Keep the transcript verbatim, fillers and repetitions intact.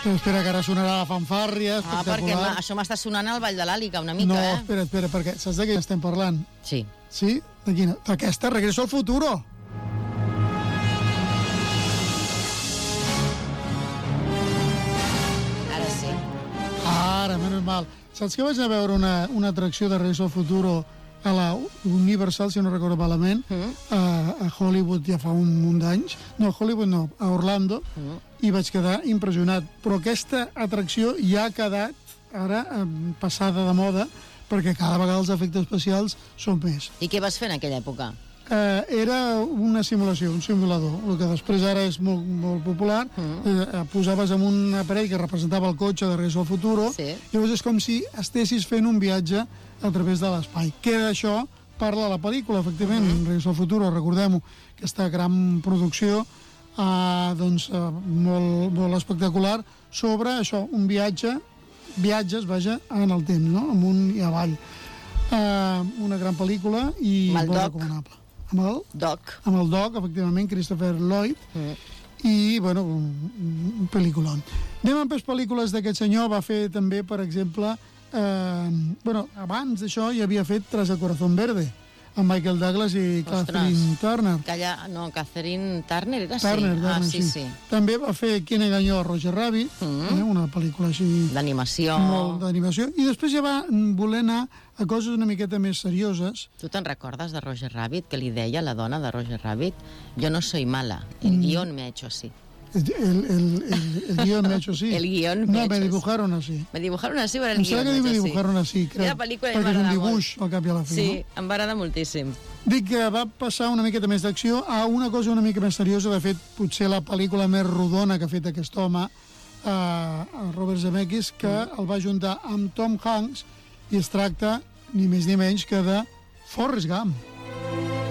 Però espera, que ara sonarà la fanfàrria, Ah, espectacular. perquè ma- això m'està sonant al Vall de l'Àliga una mica, no, eh? espera, espera, perquè saps de què estem parlant? Sí. Sí? De quina? D'aquesta, Regreso al Futuro. Ara sí. Ara, menys mal. Saps que vaig anar a veure una, una atracció de Regreso al Futuro a la Universal, si no recordo malament, Mm. a, a Hollywood ja fa un munt d'anys. No, a Hollywood no, a Orlando, Mm. i vaig quedar impressionat. Però aquesta atracció ja ha quedat ara eh, passada de moda, perquè cada vegada els efectes especials són més. I què vas fer en aquella època? Eh, era una simulació, un simulador, el que després ara és molt, molt popular. Mm. Eh, posaves en un aparell que representava el cotxe de Regreso al Futuro, Sí. i llavors és com si estessis fent un viatge a través de l'espai. Que d'això parla la pel·lícula, efectivament, mm -hmm. Regreso al Futuro, recordem-ho, aquesta gran producció eh, doncs, eh, molt, molt espectacular sobre això, un viatge, viatges, vaja, en el temps, no? Amunt i avall. Eh, una gran pel·lícula i Amb el molt Doc. recomanable. Amb el, Doc. amb el Doc, efectivament, Christopher Lloyd, Mm. i, bueno, un, un pel·lículon. Anem amb les pel·lícules d'aquest senyor. Va fer també, per exemple, eh, bueno, abans d'això ja havia fet Tras el corazón verde, amb Michael Douglas i Kathleen Turner. Que allà, no, Catherine Turner era sí. Turner, ah, Turner, sí, sí. També va fer Qui engañó a Roger Rabbit, Mm. eh, una pel·lícula així D'animació. molt d'animació, i després ja va voler anar a coses una miqueta més serioses. Tu te'n recordes de Roger Rabbit, que li deia la dona de Roger Rabbit? Jo no soy mala, el guión me ha hecho así. El, el, el, el, el guión me ha hecho así. El guión me No, ha me hecho dibujaron así. Me dibujaron así, però el Em guión sembla que me diu ha me hecho dibujaron así. así, crec. Aquella pel·lícula ja perquè és un m'agrada dibuix, al cap i a la fi, Sí, no? em va agradar moltíssim. Dic que va passar una miqueta més d'acció a una cosa una mica més seriosa. De fet, potser la pel·lícula més rodona que ha fet aquest home, eh, Robert Zemeckis, que el va juntar amb Tom Hanks, i es tracta ni més ni menys que de Forrest Gump.